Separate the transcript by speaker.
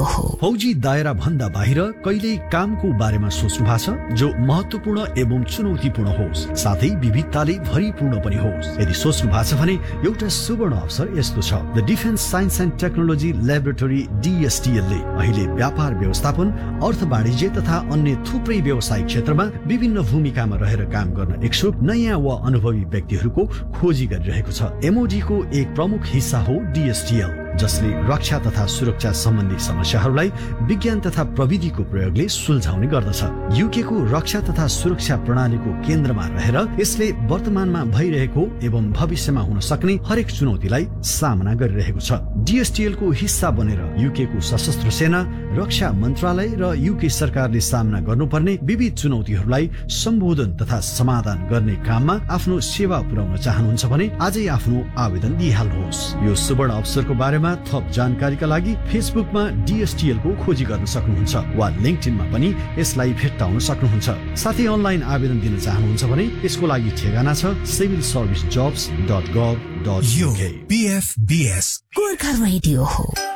Speaker 1: हो।
Speaker 2: फौजी दायरा भन्दा बाहिर कहिल्यै कामको बारेमा सोच्नु भएको छ जो महत्त्वपूर्ण एवं चुनौतीपूर्ण होस्, साथै विविधताले भरिपूर्ण पनि होस्। यदि सोच्नु भएको छ भने एउटा सुवर्ण अवसर यस्तो छ। The defence science and technology laboratory DSTL ले अहिले व्यापार व्यवस्थापन, अर्थ वाणिज्य तथा अन्य थुप्रै व्यवसायिक क्षेत्रमा विभिन्न भूमिकामा रहेर काम गर्न इच्छुक नयाँ वा अनुभवी व्यक्तिहरूको खोजी गरिरहेको छ। MOD को एक प्रमुख हिस्सा हो DSTL, जसले रक्षा तथा सुरक्षा सम्बन्धी समस्याहरूलाई विज्ञान तथा प्रविधिको प्रयोगले सुल्झाउने गर्दछ। UK को रक्षा तथा सुरक्षा प्रणालीको केन्द्रमा रहेर यसले वर्तमानमा भइरहेको एवं भविष्यमा हुन सक्ने हरेक चुनौतीलाई सामना गरिरहेको छ। DSTL को हिस्सा बनेर UK को सशस्त्र सेना, रक्षा मन्त्रालय र UK सरकारले सामना गर्नुपर्ने विविध चुनौतीहरूलाई सम्बोधन तथा समाधान गर्ने काममा आफ्नो सेवा पुर्याउन चाहनुहुन्छ भने आजै आफ्नो आवेदन दिइहाल्नुहोस्। यो सुवर्ण अवसरको बारेमा थप जानकारीका लागि फेसबुकमा DSTL को खोजी गर्न सक्नुहुन्छ वा लिंक्डइनमा पनि यसलाई भेट्टाउन सक्नुहुन्छ। साथै अनलाइन आवेदन दिन चाहनुहुन्छ भने यसको लागि ठेगाना छ civilservicejobs.gov.uk।
Speaker 1: यो PFBS गोर्खा रेडियो हो।